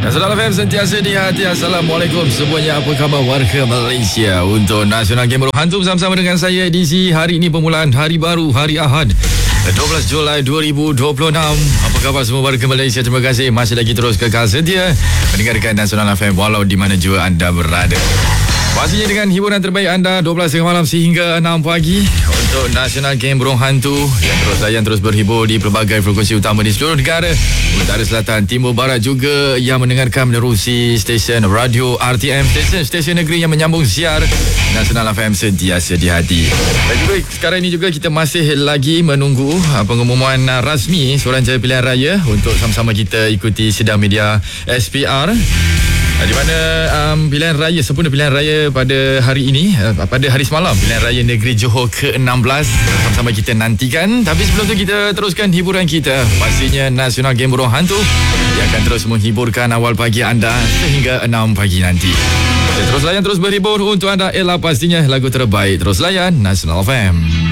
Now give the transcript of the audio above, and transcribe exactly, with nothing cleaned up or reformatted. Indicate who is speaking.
Speaker 1: Nasional F M sentiasa di hati. Assalamualaikum semuanya. Apa khabar warga Malaysia? Untuk Nasional Game Burung Hantu bersama-sama dengan saya edisi hari ini, permulaan hari baru, hari Ahad dua belas Julai dua ribu dua puluh enam. Apa khabar semua warga Malaysia? Terima kasih masih lagi terus kekal setia mendengarkan Nasional F M walau di mana jua anda berada. Pastinya dengan hiburan terbaik anda dua belas tengah malam sehingga enam pagi untuk Nasional Game Burung Hantu yang terus layan, terus berhibur di pelbagai frekuensi utama di seluruh negara, utara, selatan, timur, barat, juga yang mendengarkan menerusi stesen radio R T M, stesen-stesen negeri yang menyambung siar Nasional F M sentiasa di hati. Dan juga sekarang ini juga kita masih lagi menunggu pengumuman rasmi Suruhanjaya Pilihan Raya untuk sama-sama kita ikuti sidang media S P R, di mana um, pilihan raya, sempurna pilihan raya pada hari ini, uh, pada hari semalam, pilihan raya negeri Johor ke enam belas sama-sama kita nantikan. Tapi sebelum tu kita teruskan hiburan kita, pastinya Nasional Game Burung Hantu yang akan terus menghiburkan awal pagi anda sehingga enam pagi nanti. Dan terus layan, terus berhibur untuk anda. Ialah pastinya lagu terbaik. Terus layan Nasional F M.